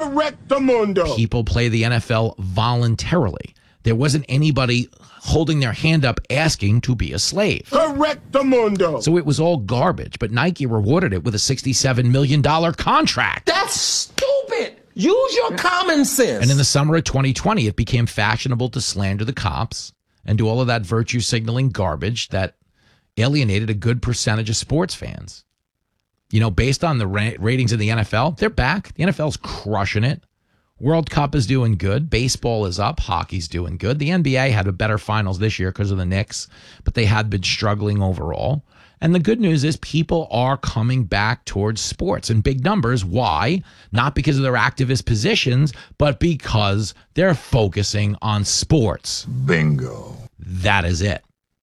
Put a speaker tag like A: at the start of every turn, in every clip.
A: Correctamundo.
B: People play the NFL voluntarily. There wasn't anybody holding their hand up asking to be a slave.
A: Correctamundo.
B: So it was all garbage, but Nike rewarded it with a $67 million contract.
C: That's stupid. Use your common sense.
B: And in the summer of 2020, it became fashionable to slander the cops and do all of that virtue signaling garbage that alienated a good percentage of sports fans. You know, based on the ratings of the NFL, they're back. The NFL's crushing it. World Cup is doing good. Baseball is up. Hockey's doing good. The NBA had a better finals this year because of the Knicks, but they had been struggling overall. And the good news is people are coming back towards sports in big numbers. Why? Not because of their activist positions, but because they're focusing on sports.
A: Bingo.
B: That is it.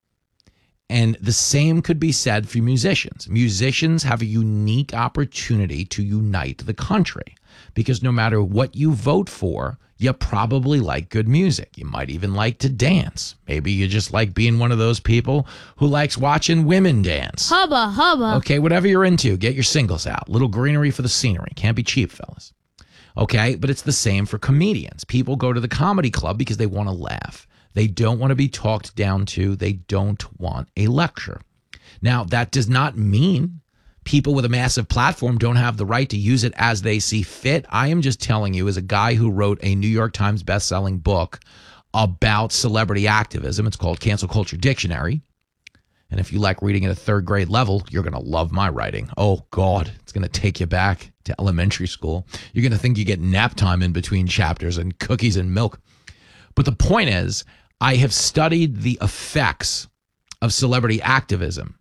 B: And the same could be said for musicians. Musicians have a unique opportunity to unite the country because no matter what you vote for, you probably like good music. You might even like to dance. Maybe you just like being one of those people who likes watching women dance.
D: Hubba, hubba.
B: Okay, whatever you're into, get your singles out. Little greenery for the scenery. Can't be cheap, fellas. Okay, but it's the same for comedians. People go to the comedy club because they want to laugh. They don't want to be talked down to. They don't want a lecture. Now, that does not mean people with a massive platform don't have the right to use it as they see fit. I am just telling you, as a guy who wrote a New York Times best-selling book about celebrity activism, it's called Cancel Culture Dictionary. And if you like reading at a third grade level, you're going to love my writing. Oh, God, it's going to take you back to elementary school. You're going to think you get nap time in between chapters and cookies and milk. But the point is, I have studied the effects of celebrity activism.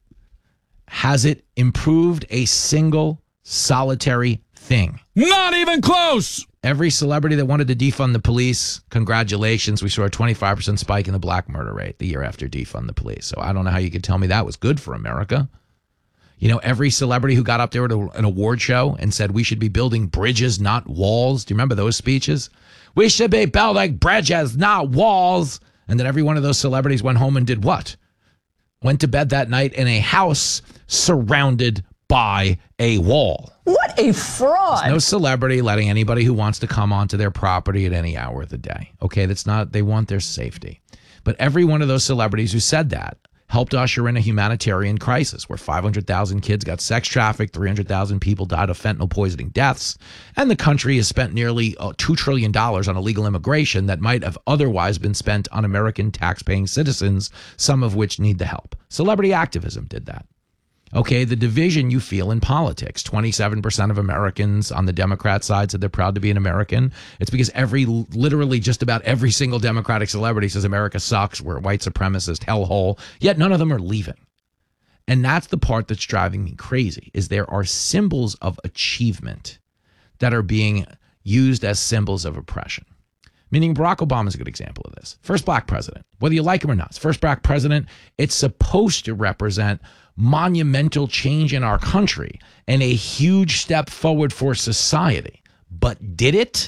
B: Has it improved a single solitary thing?
E: Not even close.
B: Every celebrity that wanted to defund the police, congratulations. We saw a 25% spike in the black murder rate the year after defund the police. So I don't know how you could tell me that was good for America. You know, every celebrity who got up there at an award show and said we should be building bridges, not walls. Do you remember those speeches? We should be building bridges, not walls. And then every one of those celebrities went home and did what? Went to bed that night in a house surrounded by a wall.
F: What a fraud.
B: There's no celebrity letting anybody who wants to come onto their property at any hour of the day. Okay, that's not, they want their safety. But every one of those celebrities who said that helped usher in a humanitarian crisis where 500,000 kids got sex trafficked, 300,000 people died of fentanyl poisoning deaths, and the country has spent nearly $2 trillion on illegal immigration that might have otherwise been spent on American tax-paying citizens, some of which need the help. Celebrity activism did that. Okay, the division you feel in politics. 27% of Americans on the Democrat side said they're proud to be an American. It's because literally just about every single Democratic celebrity says America sucks, we're a white supremacist hellhole, yet none of them are leaving. And that's the part that's driving me crazy, is there are symbols of achievement that are being used as symbols of oppression. Meaning Barack Obama is a good example of this. First black president, whether you like him or not, first black president, it's supposed to represent monumental change in our country and a huge step forward for society. But did it?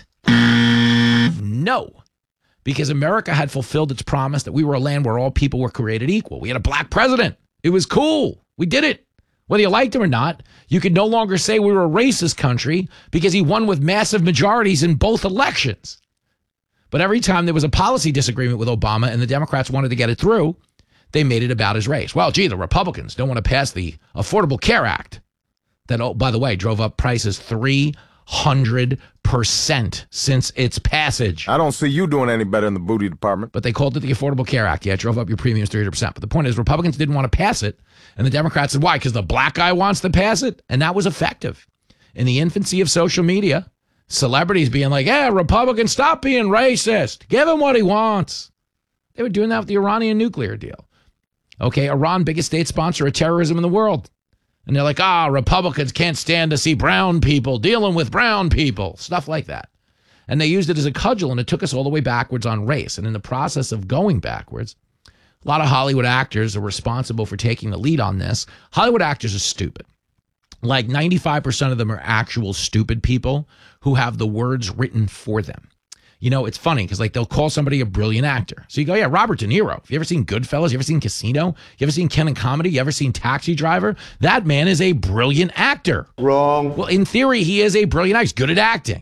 B: No. Because America had fulfilled its promise that we were a land where all people were created equal. We had a black president. It was cool. We did it. Whether you liked him or not, you could no longer say we were a racist country because he won with massive majorities in both elections. But every time there was a policy disagreement with Obama and the Democrats wanted to get it through, they made it about his race. Well, gee, the Republicans don't want to pass the Affordable Care Act that, oh, by the way, drove up prices 300% since its passage.
A: I don't see you doing any better in the booty department.
B: But they called it the Affordable Care Act. Yeah, it drove up your premiums 300%. But the point is, Republicans didn't want to pass it. And the Democrats said, why? Because the black guy wants to pass it? And that was effective. In the infancy of social media, celebrities being like, yeah, Republicans, stop being racist. Give him what he wants. They were doing that with the Iranian nuclear deal. Okay, Iran, biggest state sponsor of terrorism in the world. And they're like, Republicans can't stand to see brown people dealing with brown people. Stuff like that. And they used it as a cudgel, and it took us all the way backwards on race. And in the process of going backwards, a lot of Hollywood actors are responsible for taking the lead on this. Hollywood actors are stupid. Like 95% of them are actual stupid people who have the words written for them. You know, it's funny because like they'll call somebody a brilliant actor. So you go, yeah, Robert De Niro. Have you ever seen Goodfellas? You ever seen Casino? You ever seen Ken and Comedy? You ever seen Taxi Driver? That man is a brilliant actor.
A: Wrong.
B: Well, in theory, he is a brilliant actor. He's good at acting.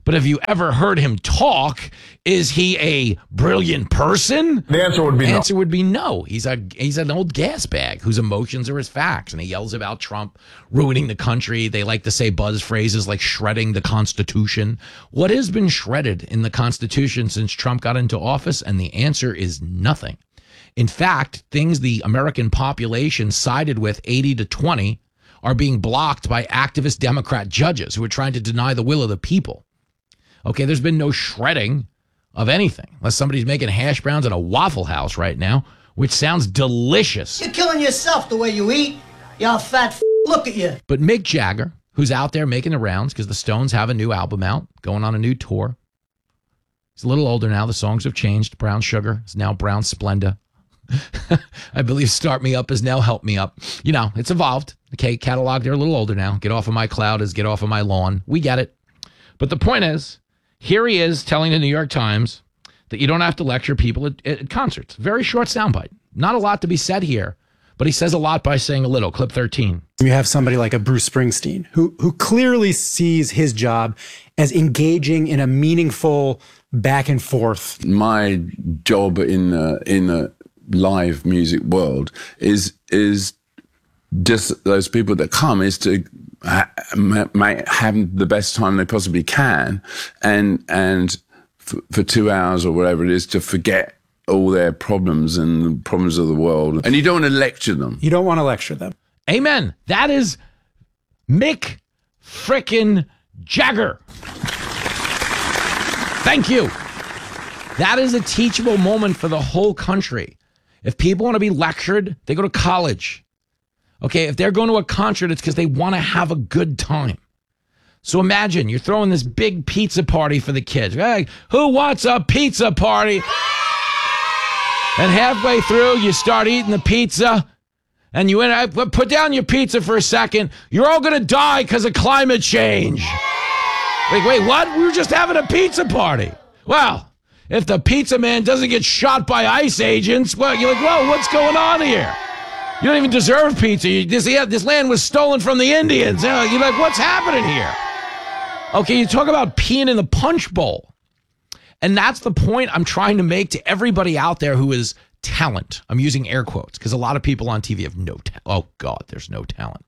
B: But have you ever heard him talk? Is he a brilliant person?
A: The answer would be
B: The
A: no.
B: answer would be no. He's an old gas bag whose emotions are his facts, and he yells about Trump ruining the country. They like to say buzz phrases like shredding the Constitution. What has been shredded in the Constitution since Trump got into office? And the answer is nothing. In fact, things the American population sided with 80-20 are being blocked by activist Democrat judges who are trying to deny the will of the people. Okay, there's been no shredding of anything, unless somebody's making hash browns at a Waffle House right now, which sounds delicious.
D: You're killing yourself the way you eat. Y'all fat look at you.
B: But Mick Jagger, who's out there making the rounds because the Stones have a new album out, going on a new tour. He's a little older now. The songs have changed. Brown Sugar is now Brown Splenda. I believe Start Me Up is now Help Me Up. You know, it's evolved. Okay, catalog, they're a little older now. Get Off of My Cloud is Get Off of My Lawn. We get it. But the point is, here he is telling the New York Times that you don't have to lecture people at concerts. Very short soundbite. Not a lot to be said here, but he says a lot by saying a little. Clip 13.
F: You have somebody like a Bruce Springsteen who clearly sees his job as engaging in a meaningful back and forth.
G: My job in the live music world is just those people that come is to have the best time they possibly can, and for 2 hours or whatever it is to forget all their problems and the problems of the world. And you don't want to lecture them.
F: You don't want to lecture them.
B: Amen. That is Mick frickin' Jagger. Thank you. That is a teachable moment for the whole country. If people want to be lectured, they go to college. Okay, if they're going to a concert, it's because they want to have a good time. So imagine you're throwing this big pizza party for the kids. Hey, who wants a pizza party? And halfway through, you start eating the pizza, and you put down your pizza for a second. You're all going to die because of climate change. Like, wait, what? We were just having a pizza party. Well, if the pizza man doesn't get shot by ICE agents, well, you're like, whoa, what's going on here? You don't even deserve pizza. This land was stolen from the Indians. You're like, what's happening here? Okay, you talk about peeing in the punch bowl. And that's the point I'm trying to make to everybody out there who is talent. I'm using air quotes because a lot of people on TV have no talent. Oh, God, there's no talent.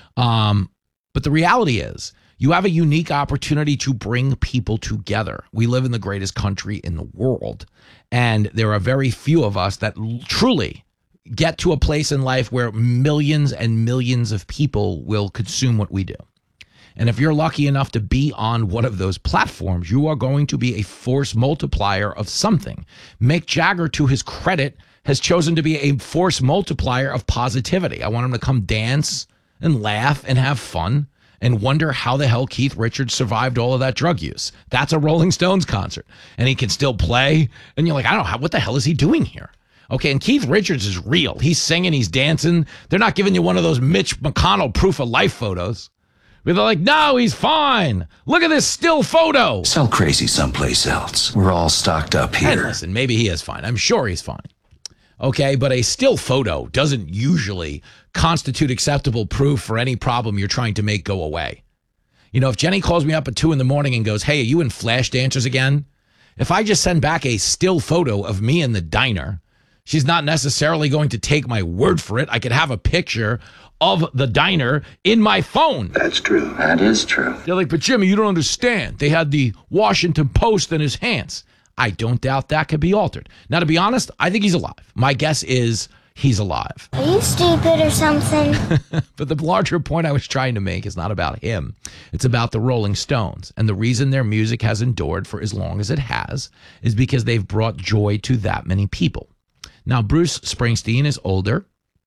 B: But the reality is, you have a unique opportunity to bring people together. We live in the greatest country in the world, and there are very few of us that truly get to a place in life where millions and millions of people will consume what we do. And if you're lucky enough to be on one of those platforms, you are going to be a force multiplier of something. Mick Jagger, to his credit, has chosen to be a force multiplier of positivity. I want him to come dance and laugh and have fun and wonder how the hell Keith Richards survived all of that drug use. That's a Rolling Stones concert. And he can still play. And you're like, I don't know, what the hell is he doing here? Okay, and Keith Richards is real. He's singing, he's dancing. They're not giving you one of those Mitch McConnell proof of life photos. But they're like, no, he's fine. Look at this still photo.
H: Sell crazy someplace else. We're all stocked up here.
B: And listen, maybe he is fine. I'm sure he's fine. Okay, but a still photo doesn't usually constitute acceptable proof for any problem you're trying to make go away. You know, if Jenny calls me up at 2 a.m. and goes, hey, are you in Flash Dancers again? If I just send back a still photo of me in the diner, she's not necessarily going to take my word for it. I could have a picture of the diner in my phone.
H: That's true. That is true.
B: They're like, but Jimmy, you don't understand. They had the Washington Post in his hands. I don't doubt that could be altered. Now, to be honest, I think he's alive. My guess is he's alive.
I: Are you stupid or something?
B: But the larger point I was trying to make is not about him. It's about the Rolling Stones. And the reason their music has endured for as long as it has is because they've brought joy to that many people. Now, Bruce Springsteen is older.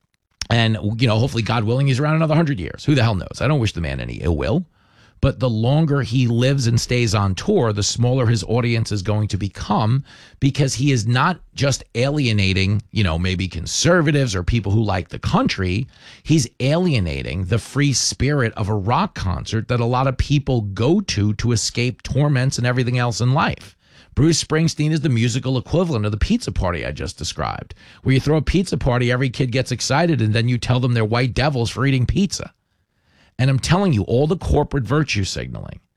B: And, you know, hopefully, God willing, he's around another 100 years. Who the hell knows? I don't wish the man any ill will. But the longer he lives and stays on tour, the smaller his audience is going to become, because he is not just alienating, you know, maybe conservatives or people who like the country. He's alienating the free spirit of a rock concert that a lot of people go to escape torments and everything else in life. Bruce Springsteen is the musical equivalent of the pizza party I just described, where you throw a pizza party, every kid gets excited, and then you tell them they're white devils for eating pizza. And I'm telling you, all the corporate virtue signaling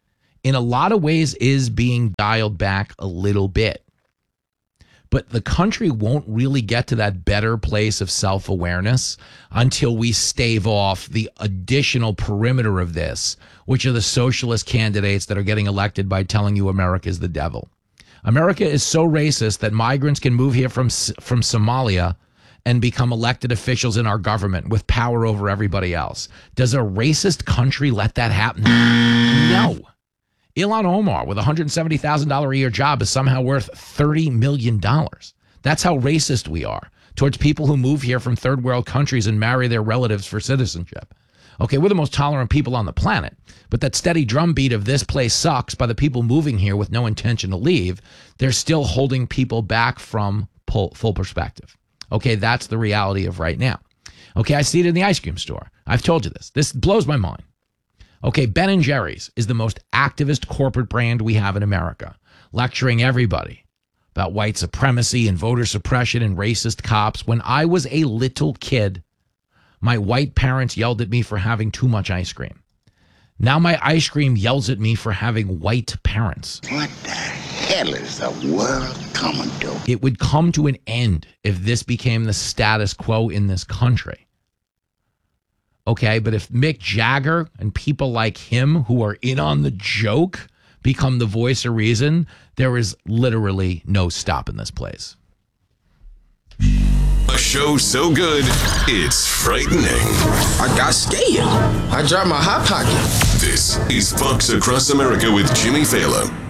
B: in a lot of ways is being dialed back a little bit. But the country won't really get to that better place of self-awareness until we stave off the additional perimeter of this, which are the socialist candidates that are getting elected by telling you America is the devil. America is so racist that migrants can move here from Somalia and become elected officials in our government with power over everybody else. Does a racist country let that happen? No. Ilhan Omar with a $170,000 a year job is somehow worth $30 million. That's how racist we are towards people who move here from third world countries and marry their relatives for citizenship. Okay, we're the most tolerant people on the planet, but that steady drumbeat of this place sucks by the people moving here with no intention to leave, they're still holding people back from full perspective. Okay, that's the reality of right now. Okay, I see it in the ice cream store. I've told you this. This blows my mind. Okay, Ben & Jerry's is the most activist corporate brand we have in America, lecturing everybody about white supremacy and voter suppression and racist cops. When I was a little kid, my white parents yelled at me for having too much ice cream. Now my ice cream yells at me for having white parents.
J: What the hell is the world coming to?
B: It would come to an end if this became the status quo in this country. Okay, but if Mick Jagger and people like him who are in on the joke become the voice of reason, there is literally no stopping this place.
K: A show so good, it's frightening.
C: I got scared. I dropped my hot pocket.
K: This is Fox Across America with Jimmy Fallon.